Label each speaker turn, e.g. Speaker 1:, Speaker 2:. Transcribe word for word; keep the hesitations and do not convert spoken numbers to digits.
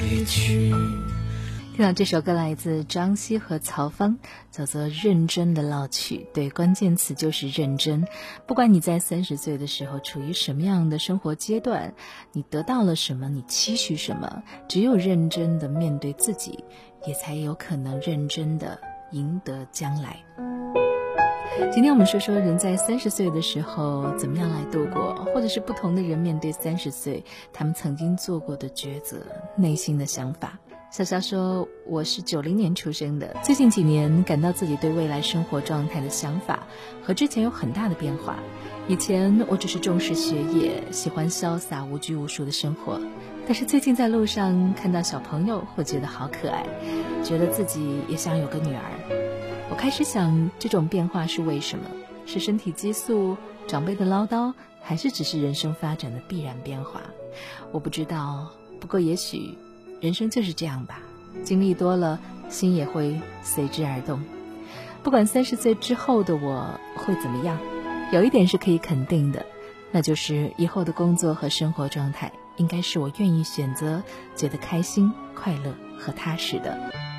Speaker 1: 委屈。
Speaker 2: 听到这首歌来自张希和曹芳，叫做《认真的老去》。对，关键词就是认真。不管你在三十岁的时候处于什么样的生活阶段，你得到了什么，你期许什么，只有认真的面对自己，也才有可能认真的赢得将来。今天我们说说人在三十岁的时候怎么样来度过，或者是不同的人面对三十岁他们曾经做过的抉择，内心的想法。小小说，我是九零年出生的，最近几年感到自己对未来生活状态的想法和之前有很大的变化。以前我只是重视学业，喜欢潇洒无拘无束的生活，但是最近在路上看到小朋友，会觉得好可爱，觉得自己也想有个女儿。我开始想，这种变化是为什么？是身体激素、长辈的唠叨，还是只是人生发展的必然变化？我不知道，不过也许人生就是这样吧，经历多了，心也会随之而动。不管三十岁之后的我会怎么样，有一点是可以肯定的，那就是以后的工作和生活状态应该是我愿意选择，觉得开心、快乐和踏实的。